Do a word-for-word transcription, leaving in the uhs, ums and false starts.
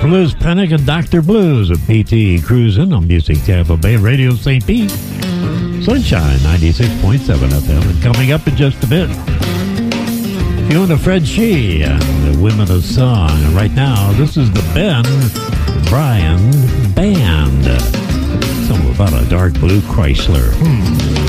Blues Panic and Doctor Blues with P T cruising on Music Tampa Bay Radio Saint Pete. Sunshine ninety-six point seven F M. And coming up in just a bit, Fiona Fred Shee and the Women of Song. And right now, this is the Ben Bryan Band. Something about a dark blue Chrysler. Hmm.